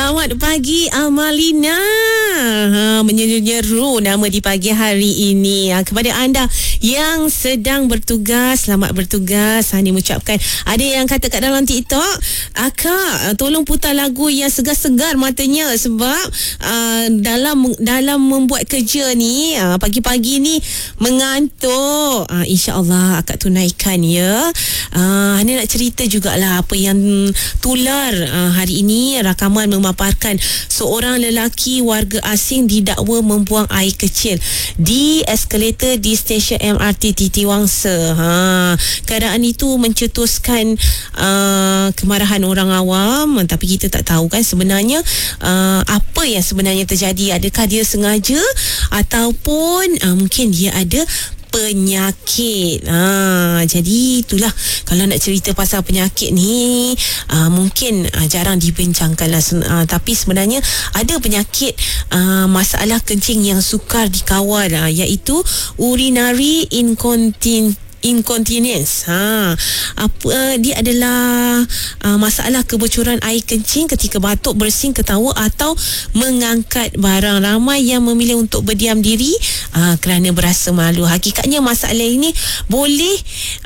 Selamat pagi Amalina. Menyeru-nyeru nama di pagi hari ini. Kepada anda yang sedang bertugas, selamat bertugas. Hani mengucapkan, ada yang kata kat dalam TikTok, Akak tolong putar lagu yang segar-segar matanya sebab dalam membuat kerja ni pagi-pagi ni mengantuk. InsyaAllah akak tunaikan ya. Hani nak cerita jugalah apa yang tular hari ini. Rakaman memaparkan seorang lelaki warga asing didakwa membuang air kecil di eskalator di stesen MRT Titi Wangsa. Keadaan itu mencetuskan kemarahan orang awam, tapi kita tak tahu kan sebenarnya apa yang sebenarnya terjadi. Adakah dia sengaja ataupun mungkin dia ada penyakit. Jadi itulah, kalau nak cerita pasal penyakit ni mungkin jarang dibincangkan lah, tapi sebenarnya ada penyakit masalah kencing yang sukar dikawal, iaitu urinary incontinence. Dia adalah masalah kebocoran air kencing ketika batuk, bersin, ketawa atau mengangkat barang. Ramai yang memilih untuk berdiam diri kerana berasa malu. Hakikatnya masalah ini boleh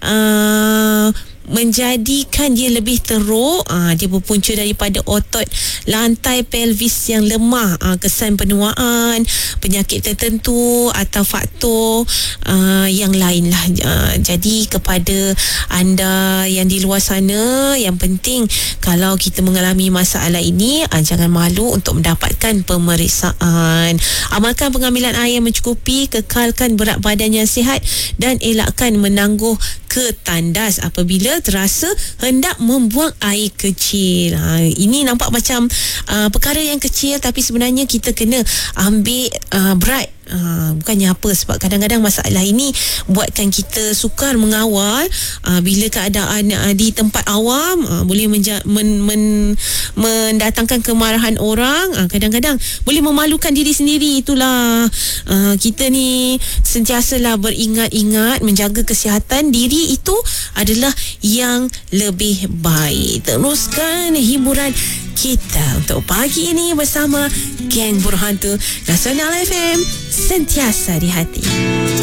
menjadikan dia lebih teruk. Dia berpunca daripada otot lantai pelvis yang lemah, kesan penuaan, penyakit tertentu atau faktor yang lain lah. Jadi kepada anda yang di luar sana, yang penting kalau kita mengalami masalah ini, jangan malu untuk mendapatkan pemeriksaan. Amalkan pengambilan air yang mencukupi, kekalkan berat badan yang sihat dan elakkan menangguh ke tandas apabila terasa hendak membuang air kecil. Ini nampak macam perkara yang kecil, tapi sebenarnya kita kena ambil berat. Bukannya apa, sebab kadang-kadang masalah ini buatkan kita sukar mengawal. Bila keadaan di tempat awam boleh mendatangkan kemarahan orang, kadang-kadang boleh memalukan diri sendiri. Itulah kita ni sentiasalah beringat-ingat menjaga kesihatan diri, itu adalah yang lebih baik. Teruskan hiburan kita untuk pagi ini bersama Geng Berhantu Nasional FM, sentiasa di hati.